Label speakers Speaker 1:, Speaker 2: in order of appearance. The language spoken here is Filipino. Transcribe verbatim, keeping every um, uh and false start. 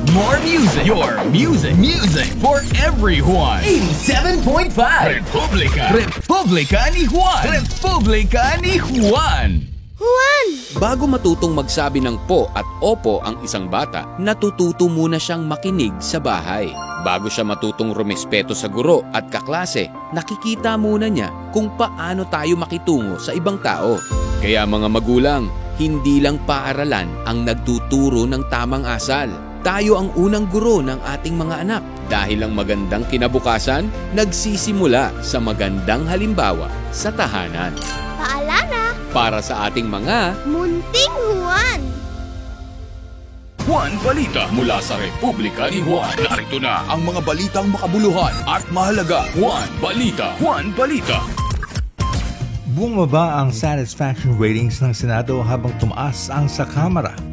Speaker 1: More music. Your music. Music for everyone. eighty-seven point five. Republika. Republika ni Juan. Republika ni Juan.
Speaker 2: Juan!
Speaker 3: Bago matutong magsabi ng po at opo ang isang bata, natututo muna siyang makinig sa bahay. Bago siya matutong rumespeto sa guro at kaklase, nakikita muna niya kung paano tayo makitungo sa ibang tao. Kaya mga magulang, hindi lang paaralan ang nagtuturo ng tamang asal. Tayo ang unang guro ng ating mga anak. Dahil ang magandang kinabukasan, nagsisimula sa magandang halimbawa sa tahanan.
Speaker 2: Paalala!
Speaker 3: Para sa ating mga
Speaker 2: Munting Juan!
Speaker 1: Juan Balita mula sa Republika ni Juan. Narito na ang mga balitang makabuluhan at mahalaga. Juan Balita. Juan Balita.
Speaker 4: Bumaba ang satisfaction ratings ng Senado habang tumaas ang sa Kamara.